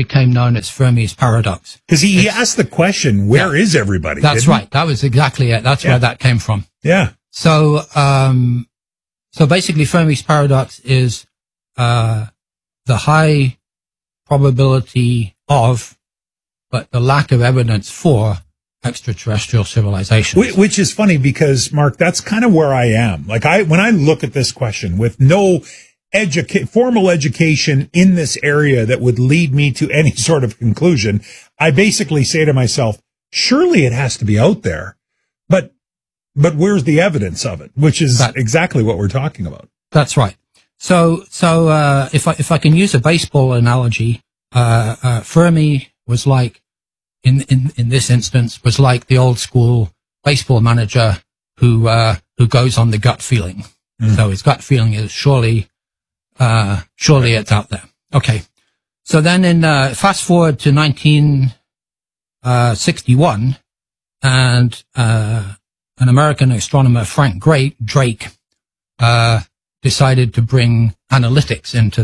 became known as Fermi's paradox. Because he asked the question, where is everybody? That's right. That was exactly it. That's where that came from. Yeah. So, so basically Fermi's paradox is, the high probability of, but the lack of evidence for extraterrestrial civilizations. Which is funny because, Mark, that's kind of where I am. Like when I look at this question with no formal education in this area that would lead me to any sort of conclusion, I basically say to myself, surely it has to be out there, but where's the evidence of it? Which is exactly what we're talking about. That's right. So if I can use a baseball analogy, Fermi was like, in this instance, was like the old school baseball manager who goes on the gut feeling. So his gut feeling is surely it's out there. Okay. So then fast forward to 1961, and an American astronomer, Frank Drake, decided to bring analytics into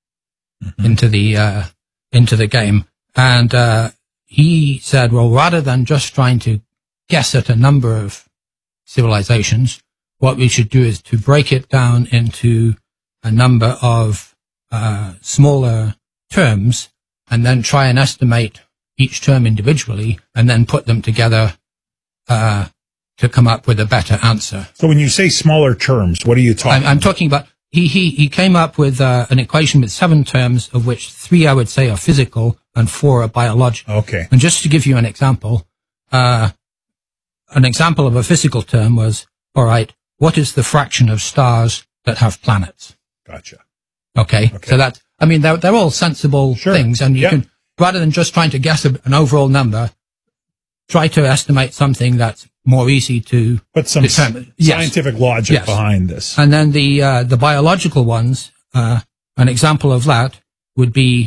the game. And, he said, well, rather than just trying to guess at a number of civilizations, what we should do is to break it down into a number of, smaller terms and then try and estimate each term individually and then put them together, to come up with a better answer. So when you say smaller terms, what are you talking about? I'm talking about, he came up with, an equation with 7 terms, of which 3 I would say are physical and 4 are biological. Okay. And just to give you an example of a physical term was, all right, what is the fraction of stars that have planets? Gotcha. Okay. So they're all sensible things, and you can, rather than just trying to guess an overall number, try to estimate something that's more easy to put some scientific logic behind this. And then the biological ones, an example of that would be,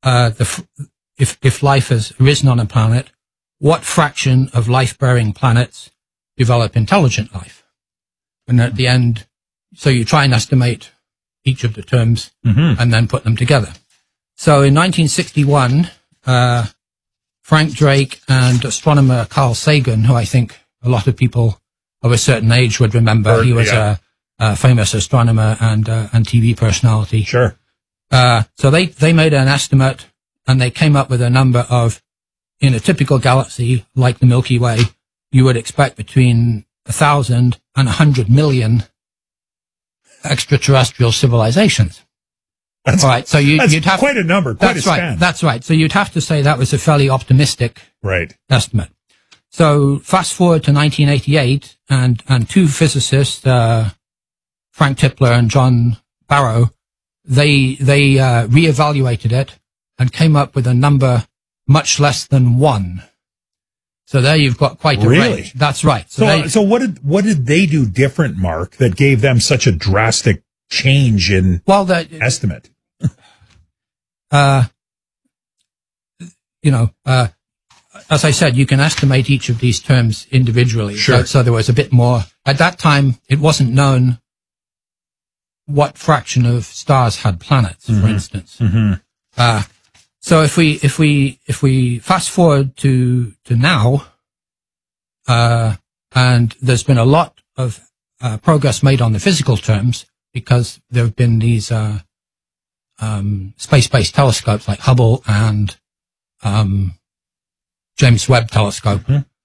if life has arisen on a planet, what fraction of life-bearing planets develop intelligent life? And at the end, so you try and estimate each of the terms and then put them together. So in 1961, Frank Drake and astronomer Carl Sagan, who I think a lot of people of a certain age would remember, he was a famous astronomer and TV personality. Sure. So they made an estimate, and they came up with a number of, in a typical galaxy like the Milky Way, you would expect between 1,000 and 100 million extraterrestrial civilizations. That's, all right, so you'd have quite a number, quite a span. That's right. So you'd have to say that was a fairly optimistic estimate. So fast forward to 1988, and 2 physicists, Frank Tipler and John Barrow, they reevaluated it and came up with a number much less than 1. So there you've got quite a range. That's right. So what did they do different, Mark, that gave them such a drastic change in estimate? As I said, you can estimate each of these terms individually. Sure. So there was a bit more. At that time, it wasn't known what fraction of stars had planets, for instance. So if we fast forward to now, and there's been a lot of progress made on the physical terms, because there have been these space-based telescopes like Hubble and James Webb Telescope.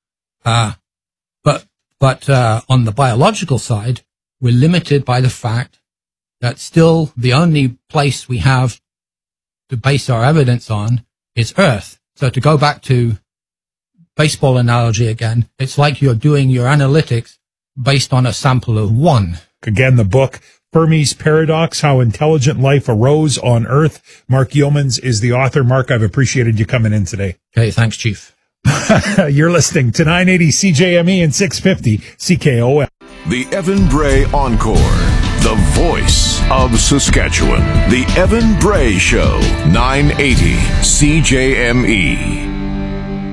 But on the biological side, we're limited by the fact that still the only place we have to base our evidence on is Earth. So to go back to baseball analogy again, it's like you're doing your analytics based on a sample of 1. Again, the book, Fermi's Paradox, How Intelligent Life Arose on Earth. Mark Yeomans is the author. Mark, I've appreciated you coming in today. Okay, thanks, Chief. You're listening to 980 CJME and 650 CKOM. The Evan Bray Encore, the voice of Saskatchewan. The Evan Bray Show, 980 CJME.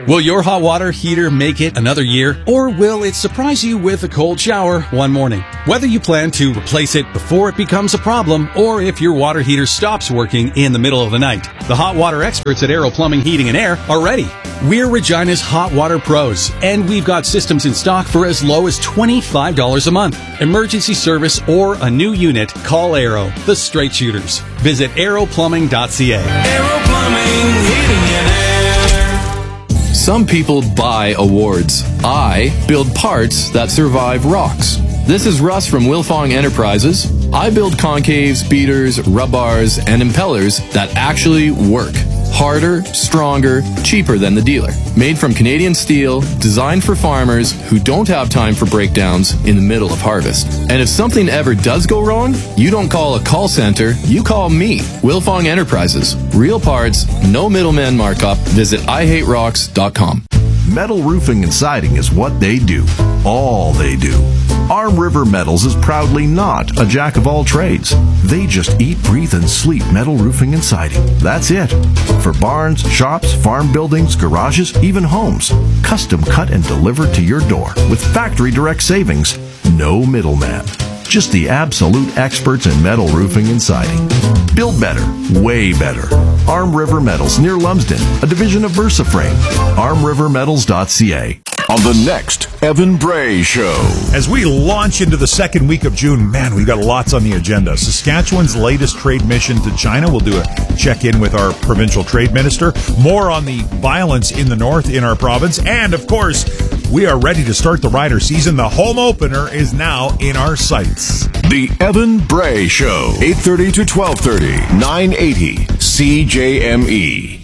Will your hot water heater make it another year, or will it surprise you with a cold shower one morning? Whether you plan to replace it before it becomes a problem, or if your water heater stops working in the middle of the night, the hot water experts at Aero Plumbing, Heating and Air are ready. We're Regina's Hot Water Pros, and we've got systems in stock for as low as $25 a month. Emergency service or a new unit, call Aero, the straight shooters. Visit aeroplumbing.ca. Aero Plumbing, Heating and Air. Some people buy awards. I build parts that survive rocks. This is Russ from Wilfong Enterprises. I build concaves, beaters, rub bars, and impellers that actually work. Harder, stronger, cheaper than the dealer. Made from Canadian steel, designed for farmers who don't have time for breakdowns in the middle of harvest. And if something ever does go wrong, you don't call a call center, you call me. Wilfong Enterprises. Real parts, no middleman markup. Visit IHateRocks.com. Metal roofing and siding is what they do. All they do. Arm River Metals is proudly not a jack of all trades. They just eat, breathe, and sleep metal roofing and siding. That's it. For barns, shops, farm buildings, garages, even homes. Custom cut and delivered to your door with factory direct savings. No middleman. Just the absolute experts in metal roofing and siding. Build better, way better. Arm River Metals near Lumsden, a division of VersaFrame. ArmRiverMetals.ca. On the next Evan Bray Show. As we launch into the second week of June, man, we've got lots on the agenda. Saskatchewan's latest trade mission to China. We'll do a check-in with our provincial trade minister. More on the violence in the north in our province. And, of course, we are ready to start the Rider season. The home opener is now in our sights. The Evan Bray Show, 8:30 to 12:30, 980 CJME.